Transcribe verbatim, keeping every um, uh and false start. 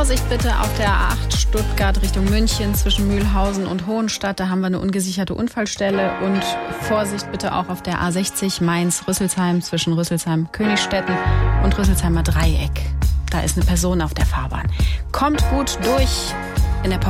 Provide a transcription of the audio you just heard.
Vorsicht bitte auf der A acht Stuttgart Richtung München zwischen Mühlhausen und Hohenstadt. Da haben wir eine ungesicherte Unfallstelle. Und Vorsicht bitte auch auf der A sechzig Mainz-Rüsselsheim zwischen Rüsselsheim-Königstetten und Rüsselsheimer Dreieck. Da ist eine Person auf der Fahrbahn. Kommt gut durch in der